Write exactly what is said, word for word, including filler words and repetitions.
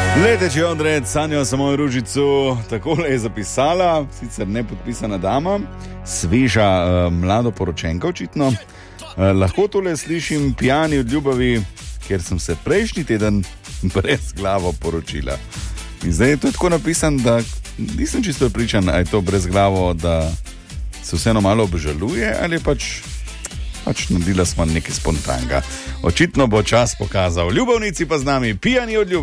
Leteči odred, sanjal sem mojo ružico, takole je zapisala, sicer nepodpisana dama, sveža uh, mladoporočenka očitno. Uh, lahko tole slišim pijani od ljubavi, ker sem se prejšnji teden brez glavo poročila. In zdaj je to tako napisan, da nisem čisto prepričan, ali je to brez glavo, da se vseeno malo obžaluje, ali je pač, pač naredila smo nekaj spontanega. Očitno bo čas pokazal. Ljubavnici pa z nami, pijani od ljubavi.